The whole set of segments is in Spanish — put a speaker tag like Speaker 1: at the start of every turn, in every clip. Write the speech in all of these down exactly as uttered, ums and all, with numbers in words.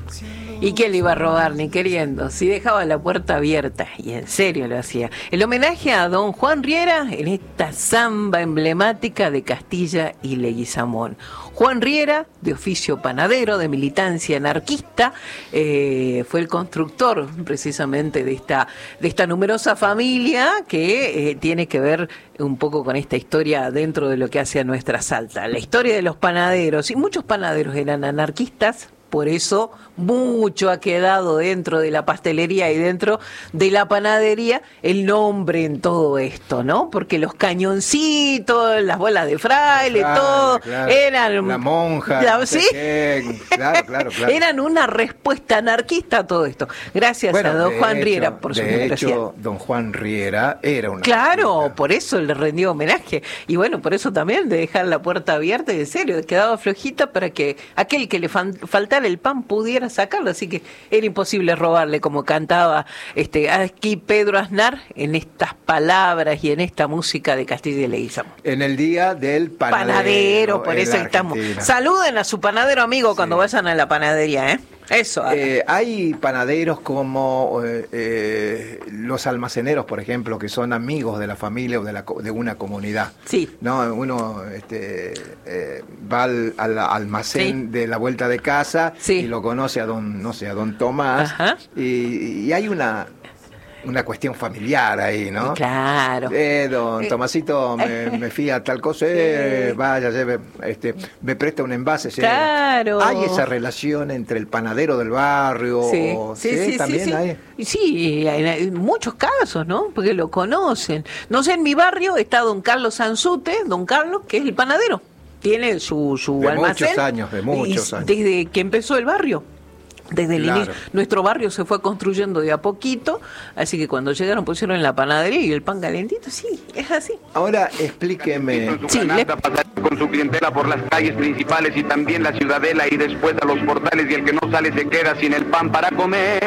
Speaker 1: ¿Y quién le iba a robar ni queriendo? Si dejaba la puerta abierta, y en serio lo hacía. El homenaje a don Juan Riera en esta samba emblemática de Castilla y Leguizamón. Juan Riera, de oficio panadero, de militancia anarquista, eh, fue el constructor precisamente de esta, de esta numerosa familia que eh, tiene que ver un poco con esta historia dentro de lo que hace a nuestra Salta. La historia de los panaderos, y muchos panaderos eran anarquistas. Por eso mucho ha quedado dentro de la pastelería y dentro de la panadería el nombre en todo esto, ¿no? Porque los cañoncitos, las bolas de fraile, claro, todo,
Speaker 2: claro.
Speaker 1: eran...
Speaker 2: La monja,
Speaker 1: la,
Speaker 2: no sé
Speaker 1: ¿sí?
Speaker 2: qué, claro, claro, claro.
Speaker 1: Eran una respuesta anarquista a todo esto. Gracias
Speaker 2: bueno,
Speaker 1: a don Juan
Speaker 2: hecho,
Speaker 1: Riera por su
Speaker 2: De
Speaker 1: generosidad.
Speaker 2: hecho, don Juan Riera era una...
Speaker 1: Claro,
Speaker 2: artista.
Speaker 1: por eso le rendió homenaje. Y bueno, por eso también de dejar la puerta abierta, y en serio, quedaba flojita para que aquel que le fan, faltara el pan pudiera sacarlo, así que era imposible robarle, como cantaba este aquí Pedro Aznar en estas palabras y en esta música de Castilla y Leguizamón.
Speaker 2: En el día del panadero.
Speaker 1: Panadero, por eso estamos.
Speaker 2: Argentina.
Speaker 1: Saluden a su panadero amigo
Speaker 2: Sí.
Speaker 1: cuando vayan a la panadería, ¿eh? Eso.
Speaker 2: Eh, hay panaderos como eh, eh, los almaceneros, por ejemplo, que son amigos de la familia o de, la, de una comunidad.
Speaker 1: Sí.
Speaker 2: No, uno este, eh, va al, al almacén
Speaker 1: Sí.
Speaker 2: de la vuelta de casa
Speaker 1: Sí.
Speaker 2: y lo conoce a don, no sé, a don Tomás.
Speaker 1: Ajá.
Speaker 2: Y, y hay una una cuestión familiar ahí, ¿no?
Speaker 1: Claro.
Speaker 2: Eh, don
Speaker 1: Eh,
Speaker 2: Tomasito, me, me fía tal cosa, eh,
Speaker 1: Sí.
Speaker 2: vaya, lleve, este, me presta un envase. sí.
Speaker 1: Claro.
Speaker 2: Hay esa relación entre el panadero del barrio,
Speaker 1: Sí,
Speaker 2: o,
Speaker 1: sí,
Speaker 2: ¿sí?
Speaker 1: sí, sí,
Speaker 2: también
Speaker 1: sí.
Speaker 2: hay.
Speaker 1: Y sí, en, en muchos casos, ¿no? Porque lo conocen. No sé, en mi barrio está don Carlos Sanzute, don Carlos, que es el panadero. Tiene su, su
Speaker 2: De
Speaker 1: almacén.
Speaker 2: muchos años, de muchos
Speaker 1: y
Speaker 2: años.
Speaker 1: Desde que empezó el barrio. Desde el
Speaker 2: Claro.
Speaker 1: inicio. Nuestro barrio se fue construyendo de a poquito, así que cuando llegaron pusieron la panadería y el pan calentito, sí, es así.
Speaker 2: Ahora explíqueme.
Speaker 3: Con su
Speaker 1: Sí,
Speaker 3: canasta,
Speaker 1: le-
Speaker 3: pasar con su clientela por las calles principales y también la ciudadela y después a los portales, y el que no sale se queda sin el pan para comer.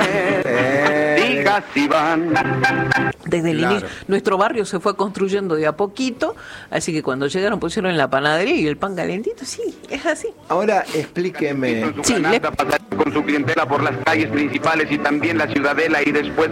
Speaker 2: Eh.
Speaker 3: Diga si van.
Speaker 1: Desde el
Speaker 2: Claro.
Speaker 1: inicio. Nuestro barrio se fue construyendo de a poquito, así que cuando llegaron pusieron la panadería y el pan calentito, sí, es así.
Speaker 2: Ahora explíqueme.
Speaker 3: Con su
Speaker 1: Sí,
Speaker 3: canasta, pasar con su clientela por las calles principales y también la ciudadela y después